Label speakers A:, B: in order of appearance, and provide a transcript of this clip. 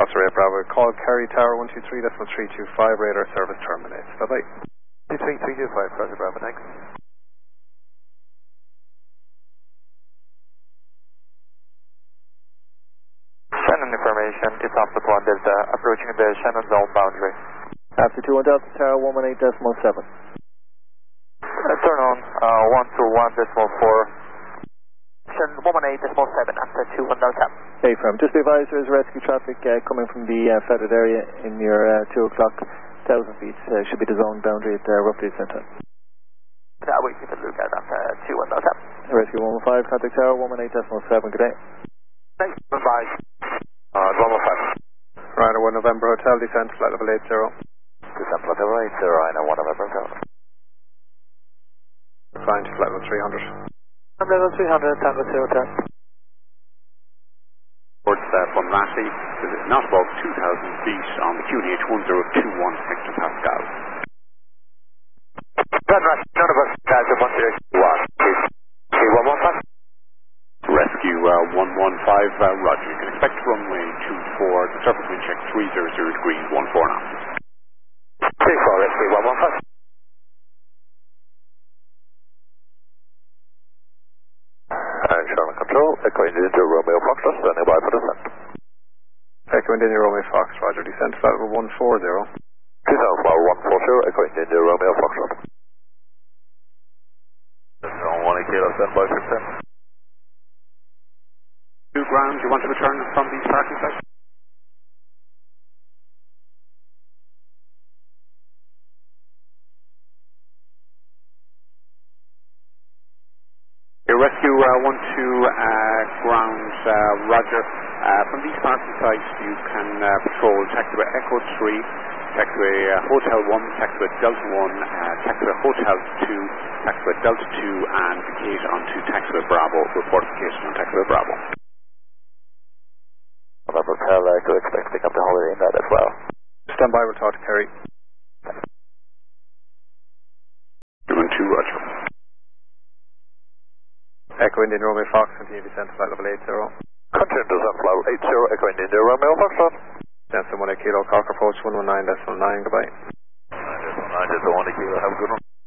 A: Foxtrot Bravo, call Kerry Tower 123.325, radar service terminates. Bye-bye.
B: 23325, Foxtrot Bravo, thanks.
C: Shannon information, it's after 1 Delta, approaching the Shannon zone boundary.
B: After 21 Delta Tower 118.7.
C: Turn on 121.4. Shannon 118.7 after 21 Delta.
B: Hey, firm. Just be advised there is rescue traffic coming from the feathered area in your 2 o'clock, 1,000 feet. Should be the zone boundary at roughly the same time.
C: That we keep a look at after 21 Delta.
B: Rescue 115, contact tower 118.7, good day.
C: Thanks, bye-bye. 115.
A: Ryanair 1 November Hotel, descent flight level 80.
C: Descent flight level 80, Ryanair 1 November Hotel.
A: Flying to flight level 300.
C: Level 300, Tango 010.
D: Towards Bunratty, not above 2,000 feet on the QNH 1021 hectopascal.
C: Bunratty, none of us has a 1021. C115.
D: Rescue 115, roger. You can expect runway 24, the surface wind check 300 degrees, 14 knots.
C: 34, Rescue 115. And Sherman Control, Echo India Romeo Foxtrot, standing by for descent.
A: Echo India Romeo Fox, roger, descent flight level 140.
C: 2012 140, Echo India Romeo Foxtrot. Zone 1 kilo, stand by for descent.
D: 2 ground, you want to return from the parking site? Rescue 12 ground, roger. From these parking sites you can patrol taxiway Echo 3, taxiway Hotel 1, taxiway Delta 1, taxiway Hotel 2, taxiway Delta 2 and vacate onto taxiway Bravo. Report vacation on taxiway Bravo.
C: Hotel, Echo expect pick up the holiday in that as well.
A: Stand by, we'll talk to Kerry.
D: 2 roger.
A: Echo Indian Romeo Fox, continue descent flight level 80.
C: Continue descent flight 80, Echo Indian Romeo Foxtrot.
A: Descent 1 kilo, Cocker approach 119.9, goodbye.
C: 9.9, 1 kilo, have a good one.